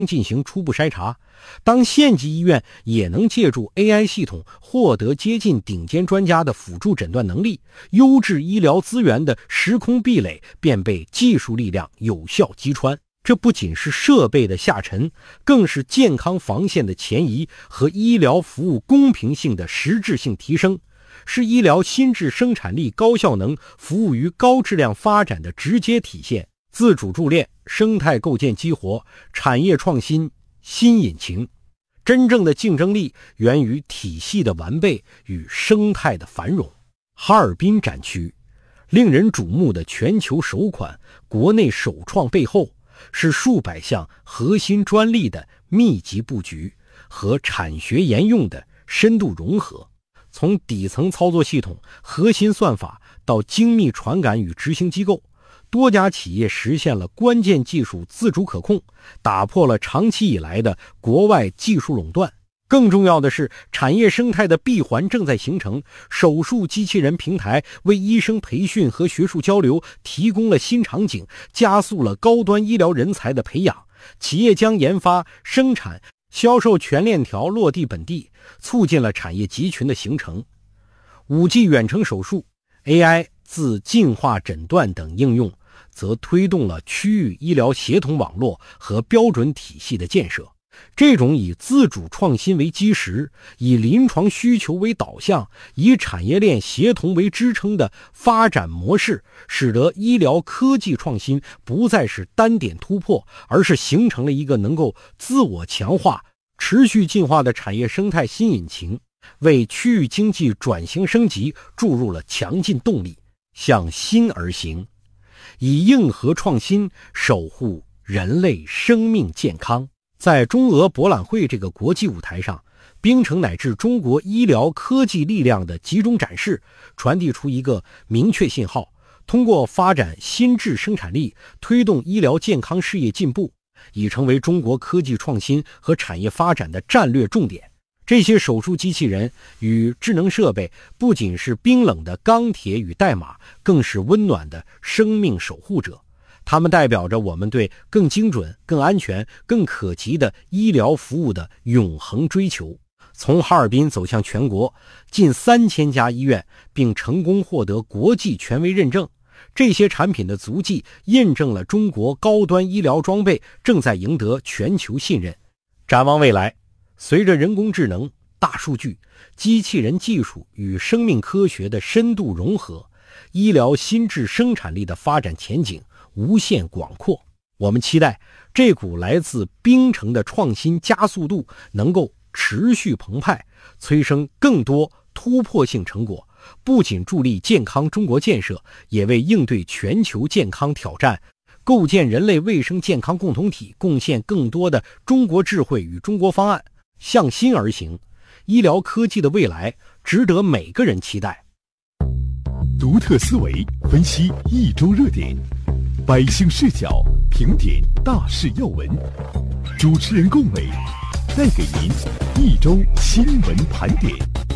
进行初步筛查。当县级医院也能借助 AI 系统获得接近顶尖专家的辅助诊断能力，优质医疗资源的时空壁垒便被技术力量有效击穿。这不仅是设备的下沉，更是健康防线的前移和医疗服务公平性的实质性提升，是医疗心智生产力高效能服务于高质量发展的直接体现。自主铸炼、生态构建激活、产业创新新引擎，真正的竞争力源于体系的完备与生态的繁荣。哈尔滨展区令人瞩目的全球首款、国内首创背后，是数百项核心专利的密集布局和产学研用的深度融合。从底层操作系统、核心算法到精密传感与执行机构，多家企业实现了关键技术自主可控，打破了长期以来的国外技术垄断。更重要的是，产业生态的闭环正在形成，手术机器人平台为医生培训和学术交流提供了新场景，加速了高端医疗人才的培养。企业将研发、生产、销售全链条落地本地，促进了产业集群的形成。5G 远程手术、AI 自进化诊断等应用，则推动了区域医疗协同网络和标准体系的建设。这种以自主创新为基石，以临床需求为导向，以产业链协同为支撑的发展模式，使得医疗科技创新不再是单点突破，而是形成了一个能够自我强化、持续进化的产业生态新引擎，为区域经济转型升级注入了强劲动力。向新而行，以硬核创新守护人类生命健康。在中俄博览会这个国际舞台上，冰城乃至中国医疗科技力量的集中展示，传递出一个明确信号：通过发展心智生产力，推动医疗健康事业进步，已成为中国科技创新和产业发展的战略重点。这些手术机器人与智能设备不仅是冰冷的钢铁与代码，更是温暖的生命守护者。它们代表着我们对更精准、更安全、更可及的医疗服务的永恒追求。从哈尔滨走向全国，近3000家医院，并成功获得国际权威认证。这些产品的足迹印证了中国高端医疗装备正在赢得全球信任。展望未来，随着人工智能、大数据、机器人技术与生命科学的深度融合，医疗心智生产力的发展前景无限广阔。我们期待这股来自冰城的创新加速度能够持续澎湃，催生更多突破性成果，不仅助力健康中国建设，也为应对全球健康挑战、构建人类卫生健康共同体贡献更多的中国智慧与中国方案。向心而行，医疗科技的未来值得每个人期待。 独特思维分析一周热点，百姓视角评点大事要闻，主持人龚伟带给您一周新闻盘点。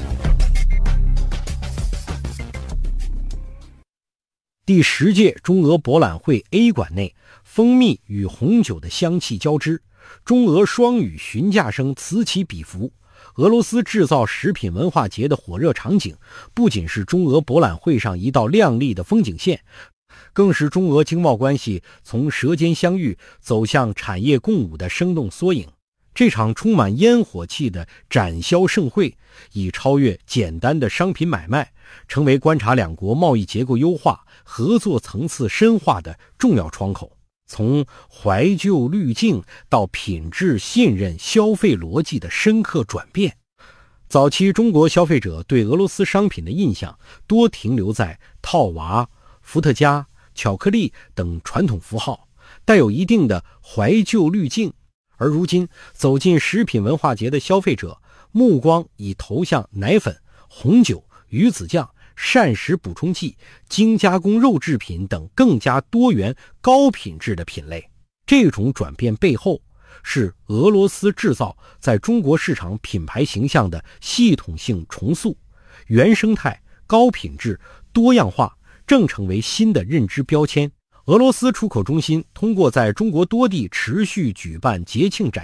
第10届中俄博览会 A 馆内，蜂蜜与红酒的香气交织，中俄双语询价声此起彼伏。俄罗斯制造食品文化节的火热场景，不仅是中俄博览会上一道亮丽的风景线，更是中俄经贸关系从舌尖相遇走向产业共舞的生动缩影。这场充满烟火气的展销盛会，已超越简单的商品买卖，成为观察两国贸易结构优化、合作层次深化的重要窗口。从怀旧滤镜到品质信任消费逻辑的深刻转变。早期中国消费者对俄罗斯商品的印象多停留在套娃、伏特加、巧克力等传统符号，带有一定的怀旧滤镜。而如今走进食品文化节的消费者，目光已投向奶粉、红酒、鱼子酱、膳食补充剂、精加工肉制品等更加多元高品质的品类。这种转变背后，是俄罗斯制造在中国市场品牌形象的系统性重塑，原生态、高品质、多样化正成为新的认知标签。 俄罗斯出口中心通过在中国多地持续举办节庆展